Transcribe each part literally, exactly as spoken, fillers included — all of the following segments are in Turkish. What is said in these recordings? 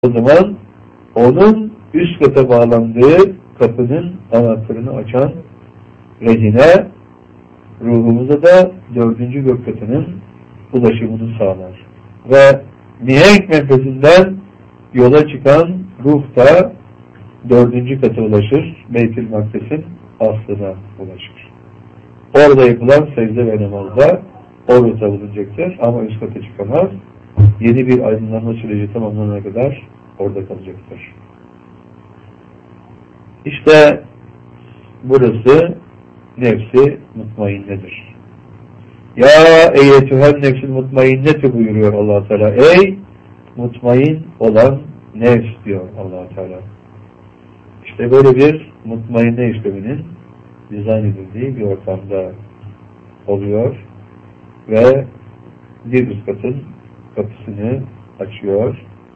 O zaman onun üst kata bağlandığı kapının anahtarını açan rehine ruhumuza da dördüncü gök katının ulaşımını sağlar. Ve mihenk menfezinden yola çıkan ruh da dördüncü kata ulaşır. Beyt-i Makdes'in aslına ulaşır. Orada yapılan secde ve namazda o ruhta bulunacaktır. Ama üst kata çıkamaz. Yeni bir aydınlanma süreci tamamlanana kadar orada kalacaktır. İşte burası nefsi mutmainnedir. Ya eyyetühen nefsil mutmainneti buyuruyor Allah Teala. Ey mutmain olan nefs diyor Allah Teala. İşte böyle bir mutmainne işleminin dizayn edildiği bir ortamda oluyor ve bir üst katın kapısını açıyor.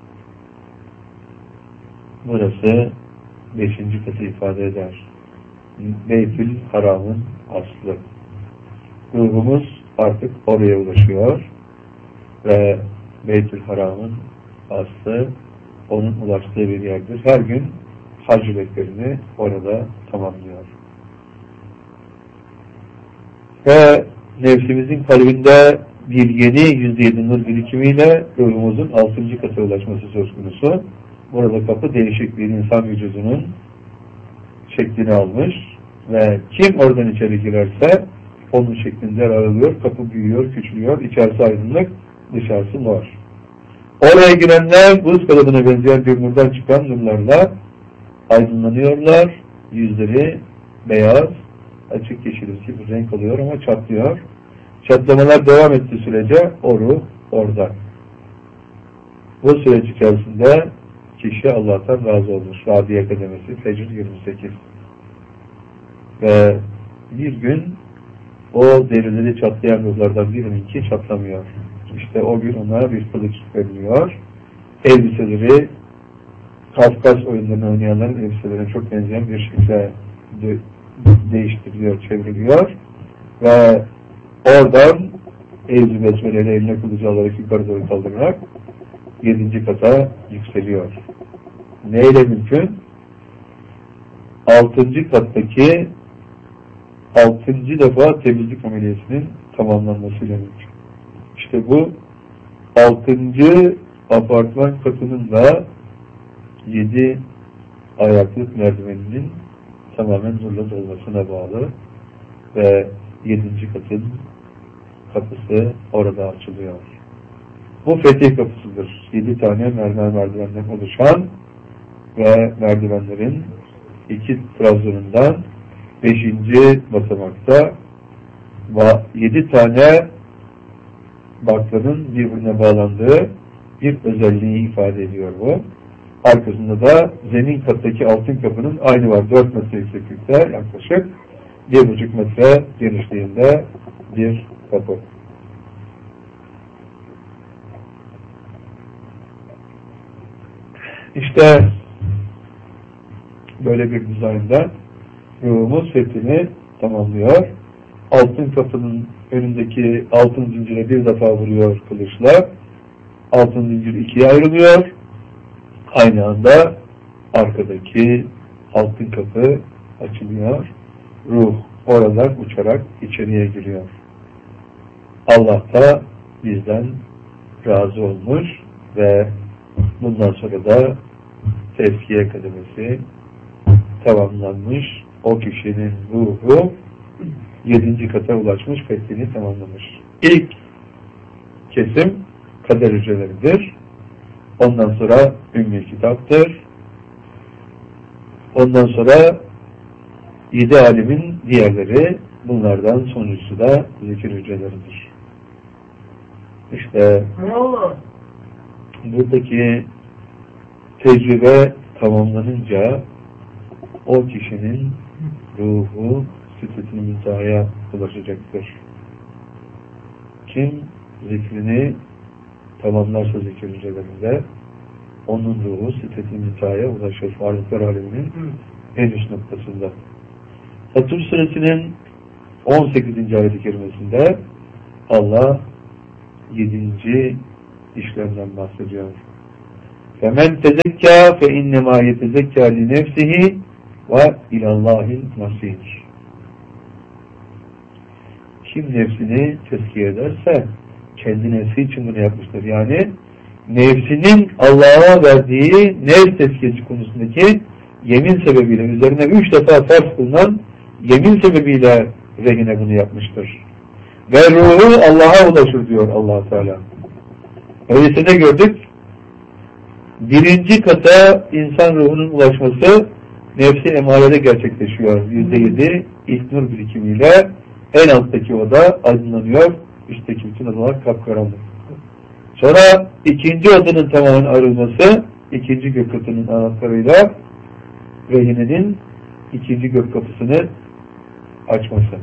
Burası beşinci katı ifade eder. Beytül Haram'ın aslı. Ruhumuz artık oraya ulaşıyor ve Beytül Haram'ın aslı onun ulaştığı bir yerdir. Her gün hac beklerini orada tamamlıyor. Ve nefsimizin kalbinde bir yeni yüzde yedi nur birikimiyle ruhumuzun altıncı kata ulaşması söz konusu. Burada kapı değişik bir insan vücudunun şeklini almış ve kim oradan içeri girerse onun şeklinde aralıyor, kapı büyüyor, küçülüyor, içerisi aydınlık, dışarısı nur. Oraya girenler buz kalıbına benzeyen bir nurdan çıkan nurlarla aydınlanıyorlar, yüzleri beyaz, açık yeşilimsi bir renk oluyor ama çatlıyor. Çatlamalar devam ettiği sürece o ruh orada. Bu süreç içerisinde kişi Allah'tan razı olmuş. Radiye kademesi Fecr yirmi sekiz. Ve bir gün o derileri çatlayan ruhlardan birininki çatlamıyor. İşte o gün onlara bir kılıç veriliyor. Elbiseleri Kafkas oyunlarını oynayanların elbiselerine çok benzeyen bir şekilde de değiştiriliyor, çevriliyor ve oradan Eûzü Besmele'yle eline kılıcı alarak yukarı doğru kaldırarak yedinci kata yükseliyor. Neyle mümkün? Altıncı kattaki altıncı defa temizlik ameliyesinin tamamlanmasıyla mümkün. İşte bu altıncı apartman katının da yedi ayaklık merdiveninin tamamen nurla dolmasına bağlı ve yedinci katın kapısı orada açılıyor. Bu fetih kapısıdır. Yedi tane mermer merdivenden oluşan ve merdivenlerin iki trabzanından beşinci basamakta yedi tane baklanın birbirine bağlandığı bir özelliği ifade ediyor bu. Arkasında da zemin kattaki altın kapının aynı var. dört metre yükseklikte yaklaşık bir buçuk metre genişliğinde bir kapı. İşte böyle bir dizaynda ruhumuz fethini tamamlıyor. Altın kapının önündeki altın zincire bir defa vuruyor kılıçla. Altın zincir ikiye ayrılıyor. Aynı anda arkadaki altın kapı açılıyor. Ruh oradan uçarak içeriye giriyor. Allah da bizden razı olmuş ve bundan sonra da tezkiye kademesi tamamlanmış. O kişinin ruhu yedinci kata ulaşmış, fethini tamamlamış. İlk kesim kader hücreleridir. Ondan sonra Ümmü Kitap'tır. Ondan sonra yedi alimin diğerleri, bunlardan sonuncusu da zikir hücreleridir. İşte buradaki tecrübe tamamlanınca o kişinin ruhu sıfat-ı müntehaya ulaşacaktır. Kim zikrini tamamlarsa zikir hücrelerinde onun ruhu sıfat-ı müntehaya ulaşır. Varlıklar aleminin en üst noktasında. Hatır Suresi'nin on sekizinci ayet-i kerimesinde Allah yedinci işlemden bahsediyor. فَمَنْ تَزَكَّى فَاِنَّمَا يَتَزَكَّى لِنَفْسِهِ وَاِلَى اللّٰهِ الْمَصِيرِ. Kim nefsini tezkiye ederse kendi nefsi için bunu yapmıştır. Yani nefsinin Allah'a verdiği nefs tezkiyesi konusundaki yemin sebebiyle, üzerine üç defa farz kılınan yemin sebebiyle rehine bunu yapmıştır. Ve ruhu Allah'a ulaşır diyor Allah Teala. Öyleyse ne gördük? Birinci kata insan ruhunun ulaşması nefsi emarede gerçekleşiyor. Yüzde yedi ilk nur birikimiyle en alttaki oda aydınlanıyor. Üstteki bütün odalar kapkaranlık. Sonra ikinci odanın tamamen arınması, ikinci gök kapısının anahtarıyla rehinenin ikinci gök kapısını açması.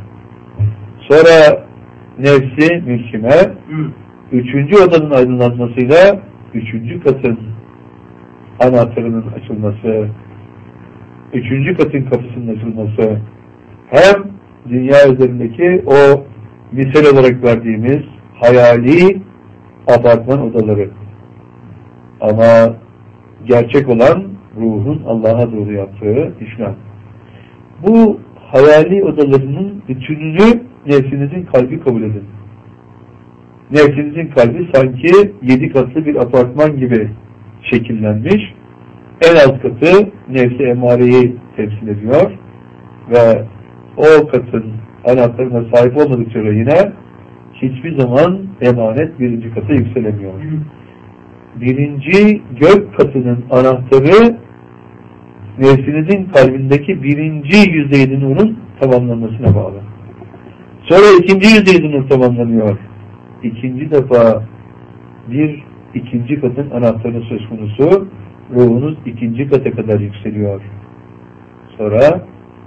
Sonra nefsi mülkime, üçüncü odanın aydınlanmasıyla üçüncü katın anahtarının açılması, üçüncü katın kapısının açılması, hem dünya üzerindeki o misal olarak verdiğimiz hayali apartman odaları, ama gerçek olan ruhun Allah'a doğru yaptığı işlem. Bu hayali odalarının bütününü nefsinizin kalbi kabul edin. Nefsinizin kalbi sanki yedi katlı bir apartman gibi şekillenmiş. En alt katı nefsi emareyi temsil ediyor ve o katın anahtarına sahip olmadıkça yine hiçbir zaman emanet birinci kata yükselemiyor. Birinci gök katının anahtarı nefsinizin kalbindeki birinci yüzde yedi nurun tamamlanmasına bağlı. Sonra ikinci yüzde yedi nur tamamlanıyor. İkinci defa bir ikinci katın anahtarı söz konusu, ruhunuz ikinci kata kadar yükseliyor. Sonra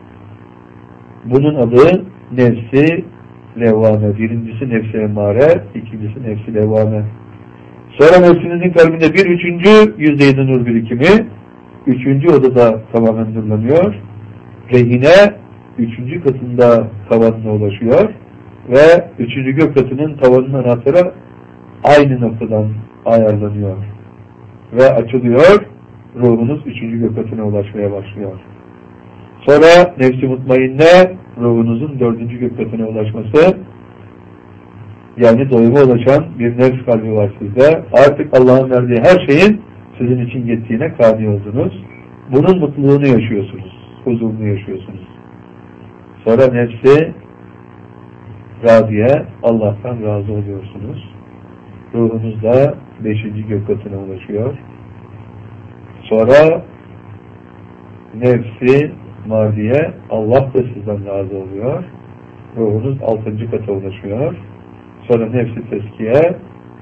bunun adı nefsi levvame. Birincisi nefsi emmare, ikincisi nefsi levvame. Sonra nefsinizin kalbinde bir üçüncü yüzde yedi nur birikimi, üçüncü odada tamamen nurlanıyor. Rehine üçüncü katında tavanına ulaşıyor ve üçüncü gök katının tavanının anahtarı aynı noktadan ayarlanıyor ve açılıyor. Ruhunuz üçüncü gök katına ulaşmaya başlıyor. Sonra nefsi mutmainne, ruhunuzun dördüncü gök katına ulaşması, yani doyuma ulaşan bir nefs kalbi var sizde. Artık Allah'ın verdiği her şeyin sizin için yettiğine kani oldunuz. Bunun mutluluğunu yaşıyorsunuz. Huzurunu yaşıyorsunuz. Sonra nefsi radiye, Allah'tan razı oluyorsunuz. Ruhunuz da beşinci gök katına ulaşıyor. Sonra nefsi mardiye, Allah da sizden razı oluyor. Ruhunuz altıncı kata ulaşıyor. Sonra nefsi teskiye,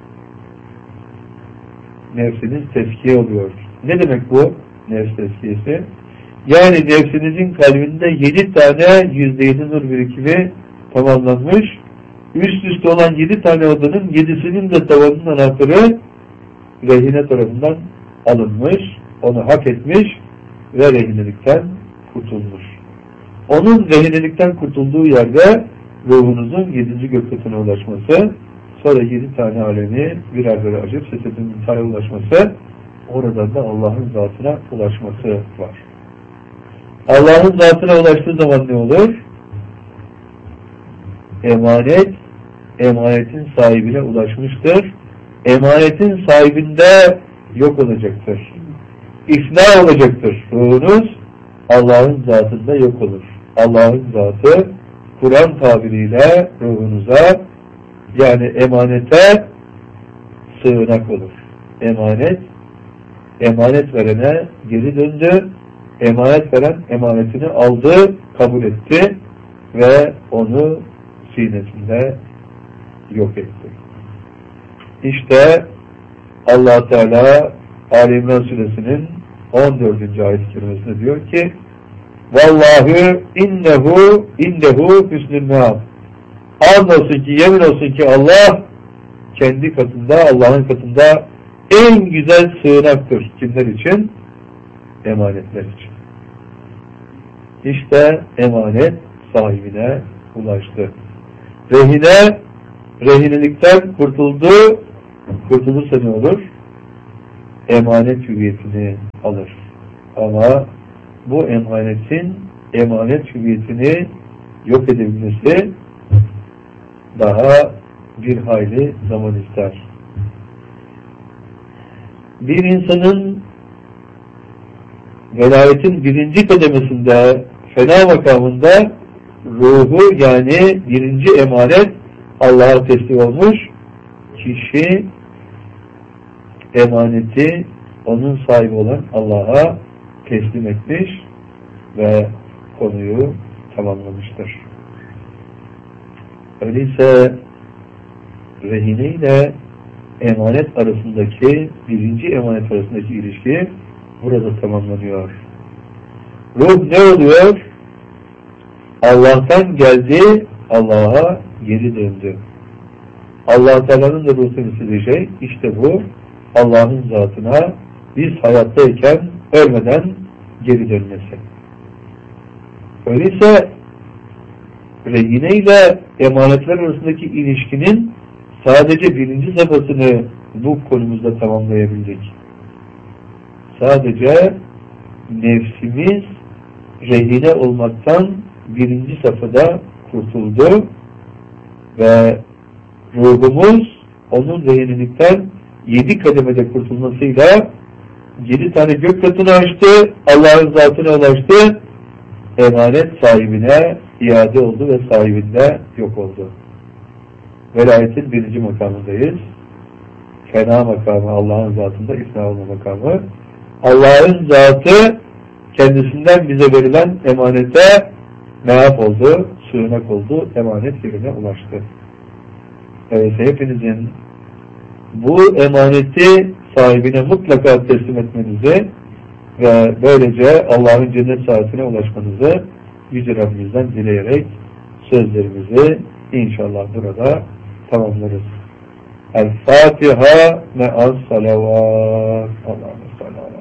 nefsiniz teskiye oluyor. Ne demek bu nefs teskiyesi? Yani nefsinizin kalbinde yedi tane yüzde yedi nur birikimi tamamlanmış. Üst üste olan yedi tane odanın yedisinin de tavanının anahtarı rehine tarafından alınmış. Onu hak etmiş ve rehinelikten kurtulmuş. Onun rehinelikten kurtulduğu yerde ruhunuzun yedinci gök katına ulaşması, sonra yedi tane alemi birer birer açıp sesetin intihaya ulaşması, oradan da Allah'ın zatına ulaşması var. Allah'ın zatına ulaştığı zaman ne olur? Emanet, emanetin sahibine ulaşmıştır. Emanetin sahibinde yok olacaktır. İfna olacaktır. Ruhunuz Allah'ın zatında yok olur. Allah'ın zatı Kur'an tabiriyle ruhunuza, yani emanete sığınak olur. Emanet, emanet verene geri döndü. Emanet veren emanetini aldı, kabul etti ve onu sinesinde yok etti. İşte Allah Teala Ali İmran Suresinin on dördüncü ayet-i kerimesinde diyor ki: Vallahi innehu innehu hüsnül meab. Andolsun ki, yemin olsun ki Allah kendi katında, Allah'ın katında en güzel sığınaktır. Kimler için? Emanetler için. İşte emanet sahibine ulaştı. Rehine, rehinelikten kurtuldu. Kurtulursa ne olur? emanet hüviyetini alır. Ama bu emanetin emanet hüviyetini yok edebilmesi daha bir hayli zaman ister. Bir insanın velayetin birinci kademesinde, fena makamında ruhu, yani birinci emanet Allah'a teslim olmuş, kişi emaneti onun sahibi olan Allah'a teslim etmiş ve konuyu tamamlamıştır. Öyleyse rehine ile emanet arasındaki, birinci emanet arasındaki ilişki burada tamamlanıyor. Ruh ne oluyor? Allah'tan geldi, Allah'a geri döndü. Allah Teala'nın da ruhunu istediği şey işte bu. Allah'ın zatına biz hayattayken ölmeden geri dönmesi. Öyleyse rehine ile emanetler arasındaki ilişkinin sadece birinci safhasını bu konumuzda tamamlayabildik. Sadece nefsimiz rehine olmaktan birinci safhada kurtuldu ve ruhumuz onun rehinelikten yedi kademede kurtulmasıyla yedi tane gök katını açtı, Allah'ın zatına ulaştı, emanet sahibine iade oldu ve sahibinde yok oldu. Velayetin birinci makamındayız. Fena makamı, Allah'ın zatında ifna olma makamı. Allah'ın zatı kendisinden bize verilen emanete meaf oldu, sığınak oldu, emanet yerine ulaştı. Evet, hepinizin bu emaneti sahibine mutlaka teslim etmenizi ve böylece Allah'ın cennet saatine ulaşmanızı Yüce Rabbimizden dileyerek sözlerimizi inşallah burada tamamlarız. El-Fatiha me'as salavat. Allah'ın